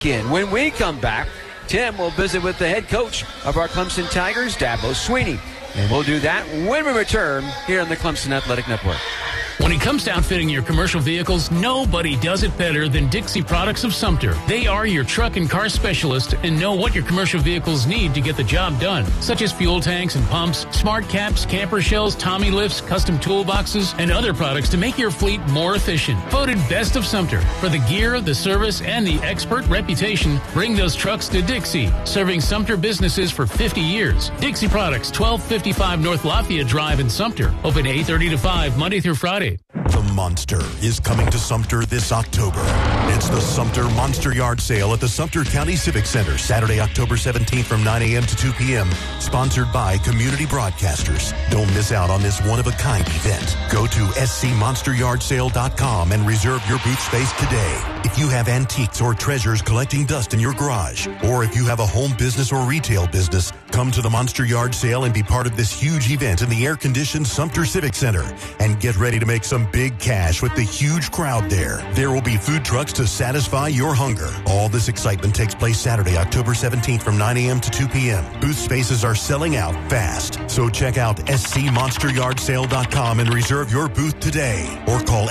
When we come back, Tim will visit with the head coach of our Clemson Tigers, Dabo Swinney. And we'll do that when we return here on the Clemson Athletic Network. When it comes to outfitting your commercial vehicles, nobody does it better than Dixie Products of Sumter. They are your truck and car specialist and know what your commercial vehicles need to get the job done, such as fuel tanks and pumps, smart caps, camper shells, Tommy lifts, custom toolboxes, and other products to make your fleet more efficient. Voted Best of Sumter. For the gear, the service, and the expert reputation, bring those trucks to Dixie, serving Sumter businesses for 50 years. Dixie Products, 1255 North Lafayette Drive in Sumter. Open 8:30 to 5, Monday through Friday. The Monster is coming to Sumter this October. It's the Sumter Monster Yard Sale at the Sumter County Civic Center, Saturday, October 17th from 9 a.m. to 2 p.m. Sponsored by Community Broadcasters. Don't miss out on this one-of-a-kind event. Go to scmonsteryardsale.com and reserve your booth space today. If you have antiques or treasures collecting dust in your garage, or if you have a home business or retail business, come to the Monster Yard Sale and be part of this huge event in the air-conditioned Sumter Civic Center. And get ready to make some big cash with the huge crowd there. There will be food trucks to satisfy your hunger. All this excitement takes place Saturday, October 17th from 9 a.m. to 2 p.m. Booth spaces are selling out fast. So check out scmonsteryardsale.com and reserve your booth today. Or call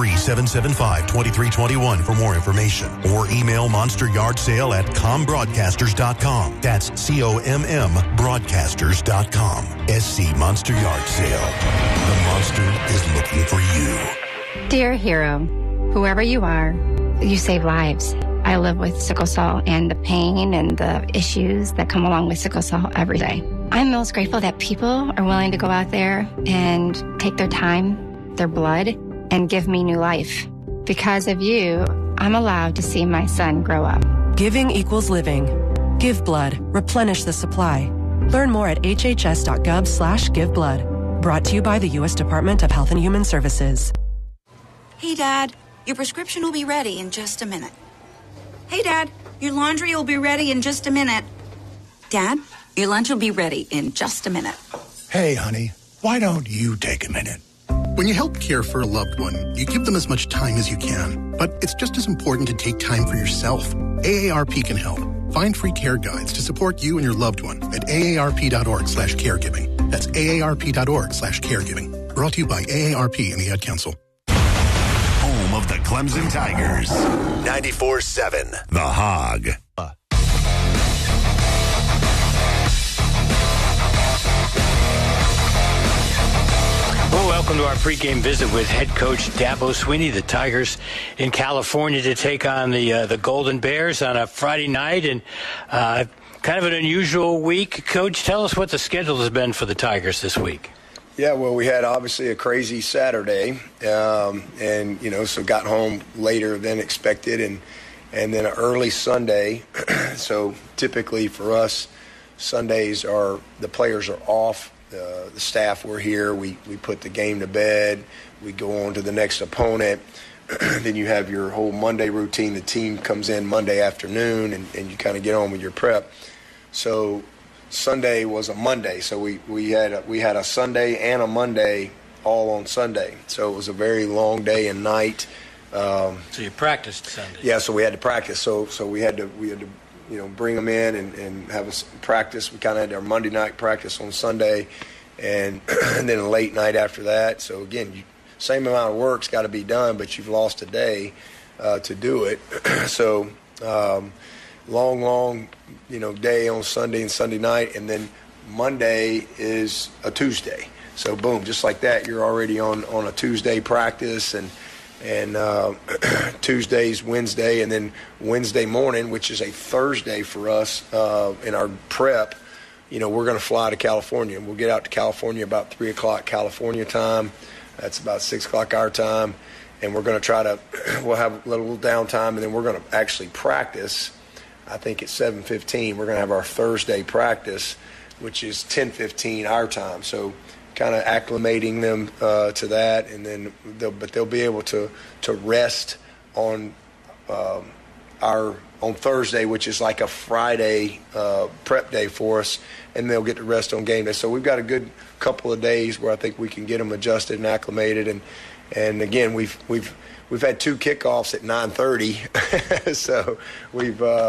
803-775-2321 for more information. Or email monsteryardsale@combroadcasters.com. That's COMM broadcasters.com. SC Monster Yard Sale. The monster is looking for you. Dear hero, whoever you are, you save lives. I live with sickle cell and the pain and the issues that come along with sickle cell every day. I'm most grateful that people are willing to go out there and take their time, their blood, and give me new life. Because of you, I'm allowed to see my son grow up. Giving equals living. Give blood. Replenish the supply. Learn more at hhs.gov/giveblood. Brought to you by the U.S. Department of Health and Human Services. Hey, Dad, your prescription will be ready in just a minute. Hey, Dad, your laundry will be ready in just a minute. Dad, your lunch will be ready in just a minute. Hey, honey, why don't you take a minute? When you help care for a loved one, you give them as much time as you can. But it's just as important to take time for yourself. AARP can help. Find free care guides to support you and your loved one at aarp.org/caregiving. That's aarp.org/caregiving. Brought to you by AARP and the Ad Council. Home of the Clemson Tigers. 94.7 The Hog. Well, welcome to our pregame visit with head coach Dabo Swinney. The Tigers in California to take on the Golden Bears on a Friday night, and kind of an unusual week. Coach, tell us what the schedule has been for the Tigers this week. Yeah, well, we had obviously a crazy Saturday, and so got home later than expected, and then an early Sunday. So typically for us, Sundays the players are off. The staff were here. We put the game to bed. We go on to the next opponent. Then you have your whole Monday routine. The team comes in Monday afternoon, and you kind of get on with your prep. So Sunday was a Monday. So we had a Sunday and a Monday all on Sunday. So it was a very long day and night. So you practiced Sunday? Yeah. So we had to practice. So we had to bring them in and have a practice. We kind of had our Monday night practice on Sunday, and then a late night after that. So again, same amount of work's got to be done, but you've lost a day to do it. So long day on Sunday and Sunday night, and then Monday is a Tuesday. So boom, just like that, you're already on a Tuesday practice, and Tuesday's Wednesday, and then Wednesday morning, which is a Thursday for us in our prep, we're going to fly to California. We'll get out to California about 3 o'clock California time. That's about 6 o'clock our time. And we're going to we'll have a little downtime, and then we're going to actually practice. I think at 7:15, we're going to have our Thursday practice, which is 10:15 our time. So kind of acclimating them to that, and then they'll be able to rest on on Thursday, which is like a Friday prep day for us, and they'll get to rest on game day. So we've got a good couple of days where I think we can get them adjusted and acclimated, and And again, we've had 2 kickoffs at 9:30, so we've